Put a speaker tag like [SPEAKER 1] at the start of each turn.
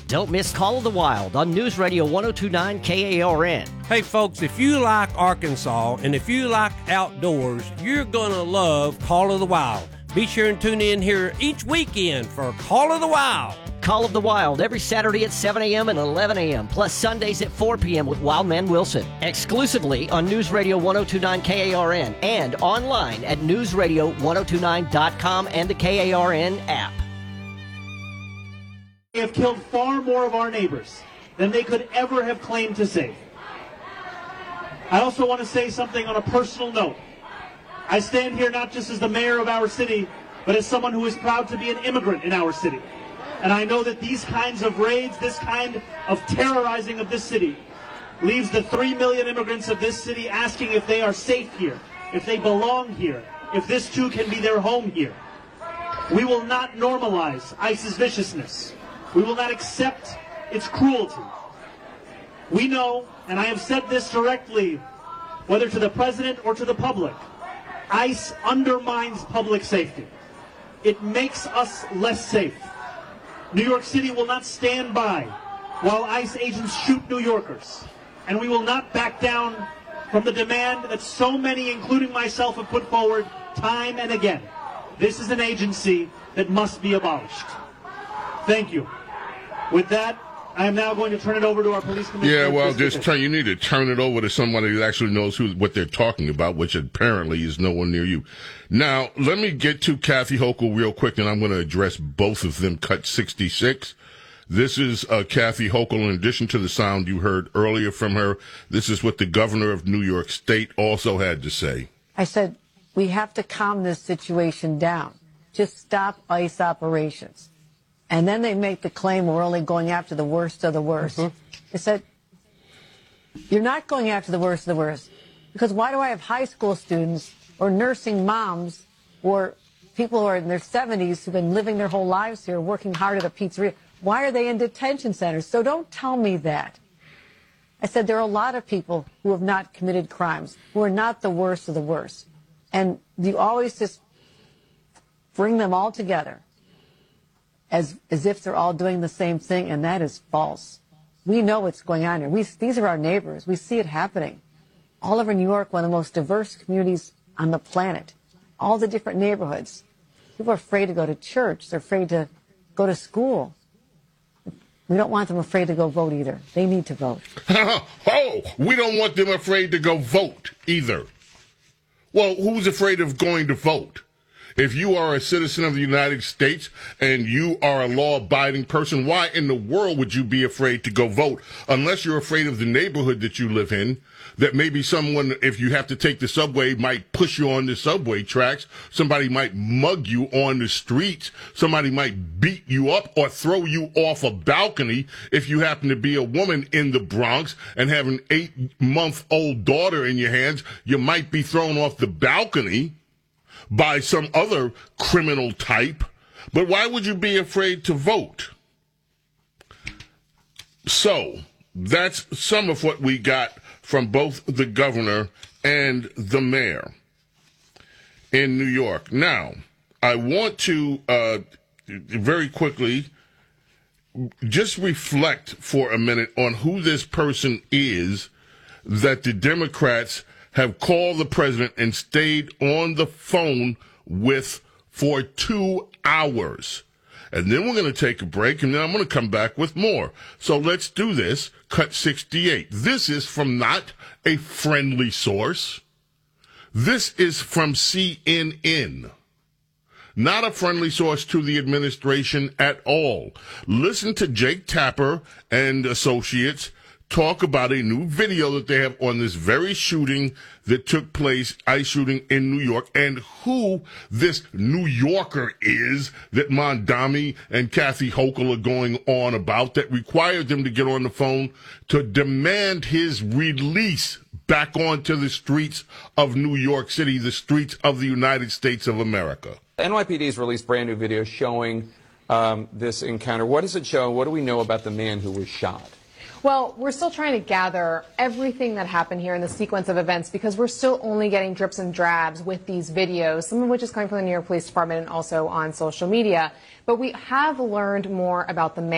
[SPEAKER 1] Don't miss Call of the Wild on News Radio 102.9 KARN.
[SPEAKER 2] Hey folks, if you like Arkansas and if you like outdoors, you're going to love Call of the Wild. Be sure and tune in here each weekend for Call of the Wild.
[SPEAKER 1] Call of the Wild every Saturday at 7 a.m. and 11 a.m., plus Sundays at 4 p.m. with Wildman Wilson. Exclusively on News Radio 102.9 KARN and online at newsradio1029.com and the KARN app.
[SPEAKER 3] They have killed far more of our neighbors than they could ever have claimed to save. I also want to say something on a personal note. I stand here not just as the mayor of our city, but as someone who is proud to be an immigrant in our city. And I know that these kinds of raids, this kind of terrorizing of this city, leaves the 3 million immigrants of this city asking if they are safe here, if they belong here, if this too can be their home here. We will not normalize ICE's viciousness. We will not accept its cruelty. We know, and I have said this directly, whether to the president or to the public, ICE undermines public safety. It makes us less safe. New York City will not stand by while ICE agents shoot New Yorkers. And we will not back down from the demand that so many, including myself, have put forward time and again. This is an agency that must be abolished. Thank you. With that, I am now going to turn it over to our police commissioner.
[SPEAKER 4] Yeah, well, you need to turn it over to somebody who actually knows what they're talking about, which apparently is no one near you. Now, let me get to Kathy Hochul real quick, and I'm going to address both of them. Cut 66. This is Kathy Hochul. In addition to the sound you heard earlier from her, this is what the governor of New York State also had to say.
[SPEAKER 5] I said, we have to calm this situation down. Just stop ICE operations. And then they make the claim we're only going after the worst of the worst. I said, you're not going after the worst of the worst. Because why do I have high school students or nursing moms or people who are in their 70s who've been living their whole lives here, working hard at a pizzeria? Why are they in detention centers? So don't tell me that. I said, there are a lot of people who have not committed crimes, who are not the worst of the worst. And you always just bring them all together as if they're all doing the same thing, and that is false. We know what's going on here. These are our neighbors. We see it happening. All over New York, one of the most diverse communities on the planet. All the different neighborhoods. People are afraid to go to church. They're afraid to go to school. We don't want them afraid to go vote either. They need to vote.
[SPEAKER 4] Oh, we don't want them afraid to go vote either. Well, who's afraid of going to vote? If you are a citizen of the United States and you are a law-abiding person, why in the world would you be afraid to go vote? Unless you're afraid of the neighborhood that you live in, that maybe someone, if you have to take the subway, might push you on the subway tracks. Somebody might mug you on the streets. Somebody might beat you up or throw you off a balcony if you happen to be a woman in the Bronx and have an 8-month-old daughter in your hands. You might be thrown off the balcony by some other criminal type. But why would you be afraid to vote? So, that's some of what we got from both the governor and the mayor in New York. Now, I want to very quickly just reflect for a minute on who this person is that the Democrats have called the president and stayed on the phone with for 2 hours. And then we're going to take a break, and then I'm going to come back with more. So let's do this. Cut 68. This is from not a friendly source. This is from CNN. Not a friendly source to the administration at all. Listen to Jake Tapper and associates talk about a new video that they have on this very shooting that took place, ICE shooting in New York, and who this New Yorker is that Mondami and Kathy Hochul are going on about that required them to get on the phone to demand his release back onto the streets of New York City, the streets of the United States of America.
[SPEAKER 6] NYPD has released brand new video showing this encounter. What does it show? What do we know about the man who was shot?
[SPEAKER 7] Well, we're still trying to gather everything that happened here in the sequence of events because we're still only getting drips and drabs with these videos, some of which is coming from the New York Police Department and also on social media. But we have learned more about the man.